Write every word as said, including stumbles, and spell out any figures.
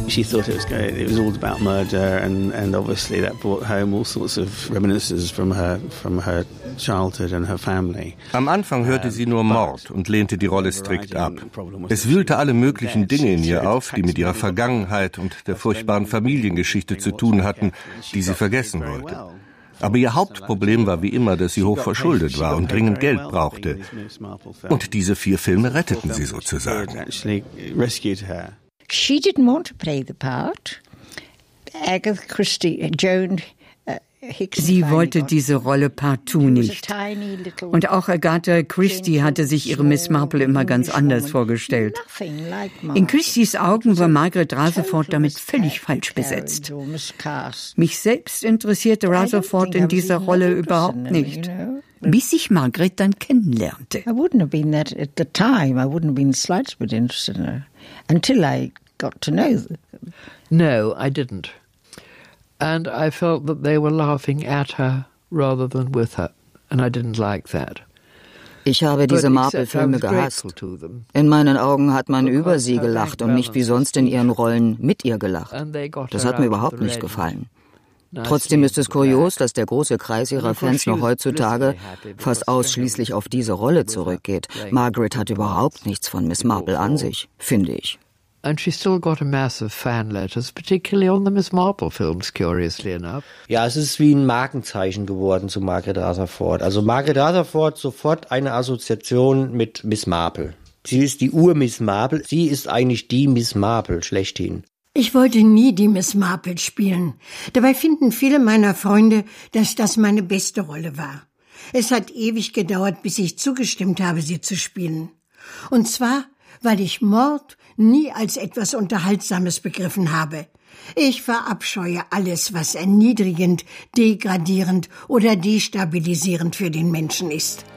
She thought it was it was all about murder, and and obviously that brought home all sorts of reminiscences from her from her childhood and her family. Am Anfang hörte sie nur Mord und lehnte die Rolle strikt ab. Es wühlte alle möglichen Dinge in ihr auf, die mit ihrer Vergangenheit und der furchtbaren Familiengeschichte zu tun hatten, die sie vergessen wollte. Aber ihr Hauptproblem war wie immer, dass sie hoch verschuldet war und dringend Geld brauchte. Und diese vier Filme retteten sie sozusagen. She didn't want to play the part. Agatha Christie, Joan Sie wollte diese Rolle partout nicht. Und auch Agatha Christie hatte sich ihre Miss Marple immer ganz anders vorgestellt. In Christies Augen war Margaret Rutherford damit völlig falsch besetzt. Mich selbst interessierte Rutherford in dieser Rolle überhaupt nicht, bis ich Margaret dann kennenlernte. I wouldn't have been that at the time. I wouldn't have been the slightest bit interested in her until I got to know them. No, I didn't. And I felt that they were laughing at her rather than with her, and I didn't like that. Ich habe diese Marple-Filme gehasst. In meinen Augen hat man über sie gelacht und nicht wie sonst in ihren Rollen mit ihr gelacht. Das hat mir überhaupt nicht gefallen. Trotzdem ist es kurios, dass der große Kreis ihrer Fans noch heutzutage fast ausschließlich auf diese Rolle zurückgeht. Margaret hat überhaupt nichts von Miss Marple an sich, finde ich. And she still got a mass of fan letters, particularly on the Miss Marple films, curiously enough. Ja, es ist wie ein Markenzeichen geworden zu Margaret Rutherford. Also Margaret Rutherford sofort eine Assoziation mit Miss Marple. Sie ist die Ur-Miss Marple. Sie ist eigentlich die Miss Marple schlechthin. Ich wollte nie die Miss Marple spielen. Dabei finden viele meiner Freunde, dass das meine beste Rolle war. Es hat ewig gedauert, bis ich zugestimmt habe, sie zu spielen. Und zwar, weil ich Mord nie als etwas Unterhaltsames begriffen habe. Ich verabscheue alles, was erniedrigend, degradierend oder destabilisierend für den Menschen ist.